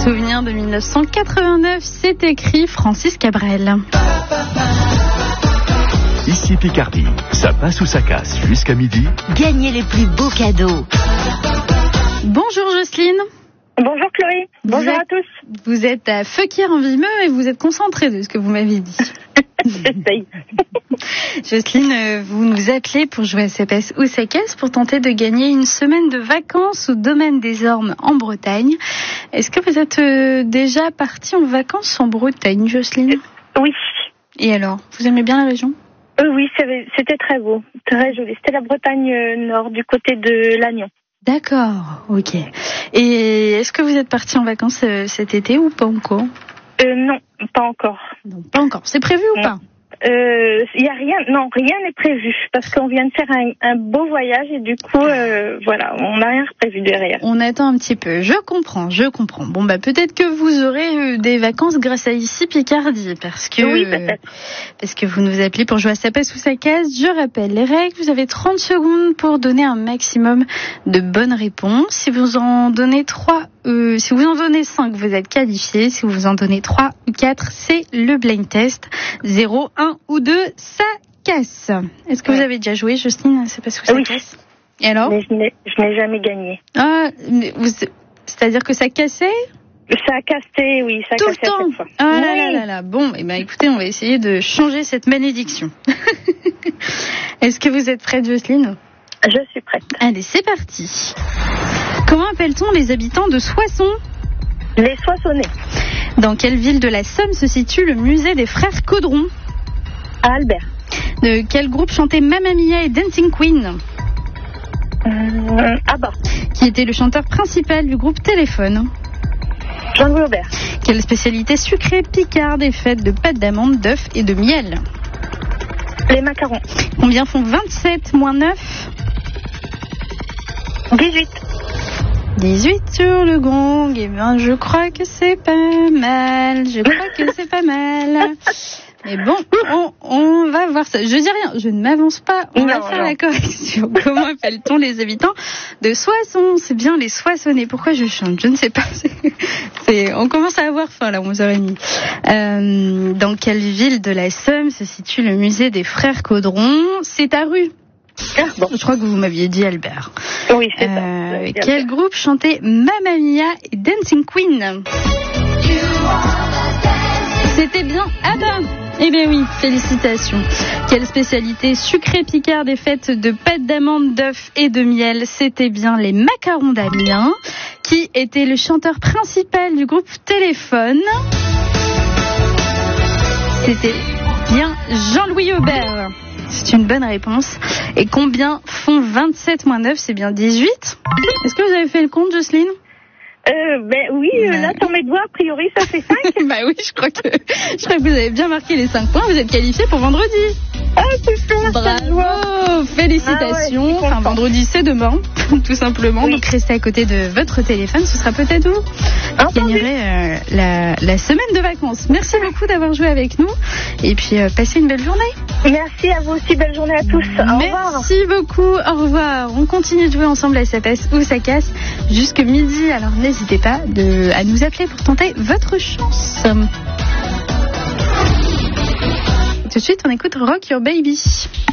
Souvenir de 1989, c'est écrit Francis Cabrel. Ici Picardie, ça passe ou ça casse jusqu'à midi. Gagnez les plus beaux cadeaux. Bonjour Jocelyne. Bonjour Chloé, bonjour à tous. Vous êtes à Feuquières en Vimeux et vous êtes concentrée de ce que vous m'avez dit. J'essaye. Jocelyne, vous nous appelez pour jouer à Ça passe ou ça casse pour tenter de gagner une semaine de vacances au domaine des Ormes en Bretagne. Est-ce que vous êtes déjà partie en vacances en Bretagne, Jocelyne ? Oui. Et alors, vous aimez bien la région ? Oui, c'était très beau, très joli. C'était la Bretagne Nord, du côté de Lannion. D'accord, ok. Et est-ce que vous êtes partie en vacances cet été ou pas encore ? Non, pas encore. Non, pas encore. C'est prévu ou pas ? Y a rien, non, rien n'est prévu parce qu'on vient de faire un beau voyage et du coup, voilà, on n'a rien prévu derrière. On attend un petit peu. Je comprends. Bon, bah peut-être que vous aurez des vacances grâce à Ici Picardie parce que oui, peut-être. Parce que vous nous appelez pour jouer à Ça passe ou ça casse. Je rappelle les règles. Vous avez 30 secondes pour donner un maximum de bonnes réponses. Si vous en donnez 5, vous êtes qualifié. Si vous en donnez 3 ou 4, c'est le blind test. 0, 1 ou 2, ça casse. Est-ce que vous avez déjà joué, Jocelyne ? Ça passe ou ça casse ? Et alors ? Mais je n'ai jamais gagné. Ah, c'est-à-dire que ça cassait ? Ça a cassé, oui, ça a tout cassé le temps. à chaque fois. Ah oui. là. Bon, écoutez, on va essayer de changer cette malédiction. Est-ce que vous êtes prête, Jocelyne ? Je suis prête. Allez, c'est parti. Comment appelle-t-on les habitants de Soissons ? Les Soissonnais. Dans quelle ville de la Somme se situe le musée des frères Caudron ? À Albert. De quel groupe chantaient Mamma Mia et Dancing Queen ? ABBA. Qui était le chanteur principal du groupe Téléphone ? Jean-Louis Aubert. Quelle spécialité sucrée picarde est faite de pâte d'amande, d'œufs et de miel ? Les macarons. Combien font 27 moins 9 ? 18. 18 sur le gong, eh bien je crois que c'est pas mal, Mais bon, on va voir ça. Je dis rien, je ne m'avance pas, on va faire la correction. Comment appelle-t-on les habitants de Soissons ? C'est bien les Soissonnais. Pourquoi je chante ? Je ne sais pas. On commence à avoir faim là, 11h30. Dans quelle ville de la Somme se situe le musée des frères Caudron ? C'est à Rue. Bon. Je crois que vous m'aviez dit Albert. Oui, c'est ça. Quel groupe chantait Mamma Mia et Dancing Queen ? C'était bien ABBA. Eh bien oui, félicitations. Quelle spécialité sucrée picarde est faite de pâte d'amande, d'œufs et de miel ? C'était bien les macarons d'Amiens. Qui était le chanteur principal du groupe Téléphone ? C'était bien Jean-Louis Aubert. C'est une bonne réponse. Et combien font 27 moins 9 ? C'est bien 18 ? Est-ce que vous avez fait le compte, Jocelyne ? Oui, là, sur mes doigts, a priori, ça fait 5. Bah oui, je crois que vous avez bien marqué les 5 points. Vous êtes qualifié pour vendredi. Ah, c'est ça. Bravo, félicitations. Ah ouais, vendredi, c'est demain, tout simplement. Oui. Donc, restez à côté de votre téléphone. Ce sera peut-être vous qui gagnerez la semaine de vacances. Merci beaucoup d'avoir joué avec nous. Et puis, passez une belle journée. Merci à vous aussi. Belle journée à tous. Au revoir. Merci beaucoup. Au revoir. On continue de jouer ensemble à Ça passe ou ça casse jusque midi. Alors, n'hésitez pas à nous appeler pour tenter votre chance. Tout de suite, on écoute Rock Your Baby.